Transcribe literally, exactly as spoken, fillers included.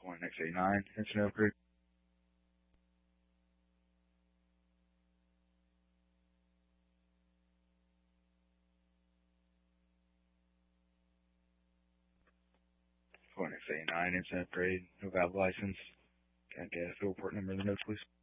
one X eighty-nine, incident upgrade. one X eighty-nine, incident upgrade, no valve license. Can I get a field report number in the notes, please?